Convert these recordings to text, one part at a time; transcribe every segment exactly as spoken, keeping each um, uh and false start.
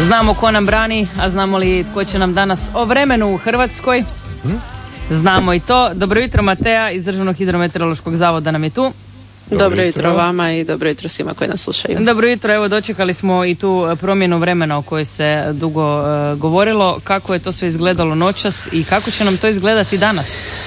Znamo ko nam brani, a znamo li tko će nam danas o vremenu u Hrvatskoj? Znamo i to. Dobro jutro, Matea iz Državnog hidrometeorološkog zavoda nam je tu. Dobro, dobro jutro. jutro vama i dobro jutro svima koji nas slušaju. Dobro jutro, evo dočekali smo i tu promjenu vremena o kojoj se dugo uh, govorilo. Kako je to sve izgledalo noćas i kako će nam to izgledati danas?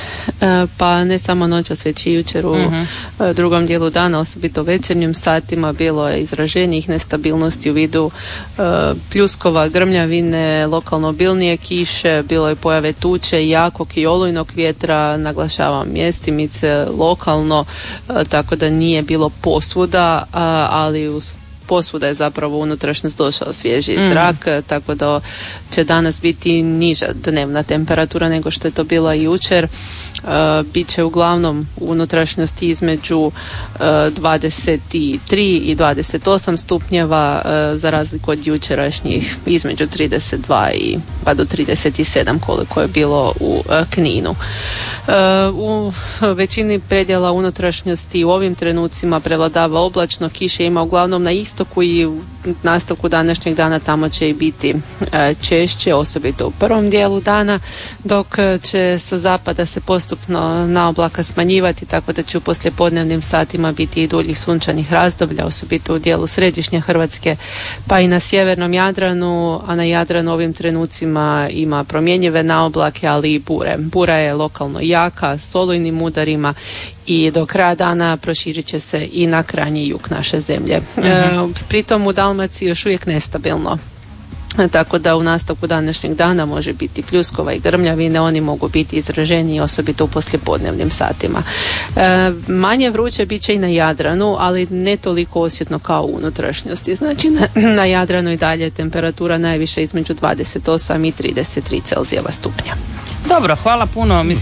Pa ne samo noćas, već i jučer u uh-huh. drugom dijelu dana, osobito večernjim satima, bilo je izraženijih nestabilnosti u vidu uh, pljuskova, grmljavine, lokalno obilnije kiše, bilo je pojave tuče, jakog i olujnog vjetra, naglašavam mjestimice, lokalno, uh, tako da nije bilo posvuda, uh, ali uz posvuda je zapravo unutrašnjost došao svježi mm. zrak, tako da će danas biti niža dnevna temperatura nego što je to bila jučer. Uh, Biće uglavnom u unutrašnjosti između uh, dvadeset tri i dvadeset osam stupnjeva, uh, za razliku od jučerašnjih između trideset dva i pa do trideset sedam koliko je bilo u uh, Kninu. Uh, u većini predjela unutrašnjosti u ovim trenucima prevladava oblačno, kiše ima uglavnom na istoku i u nastavku današnjeg dana tamo će i biti uh, češće, osobito u prvom dijelu dana, dok će sa zapada se postupno na oblaka smanjivati, tako da će u poslijepodnevnim satima biti i duljih sunčanih razdoblja, osobito u dijelu središnje Hrvatske, pa i na sjevernom Jadranu, a na Jadranu ovim trenucima ima promjenjive naoblake, ali i bure. Bura je lokalno jaka, s olujnim udarima i do kraja dana proširit će se i na krajnji jug naše zemlje. Uh-huh. E, pritom u Dalmaciji još uvijek nestabilno. Tako da u nastavku današnjeg dana može biti pljuskova i grmljavine, oni mogu biti izraženiji osobito u poslijepodnevnim satima. E, manje vruće bit će i na Jadranu, ali ne toliko osjetno kao u unutrašnjosti. Znači na, na Jadranu i dalje temperatura najviše između dvadeset osam i trideset tri Celzijeva stupnja. Dobro, hvala puno. Mislim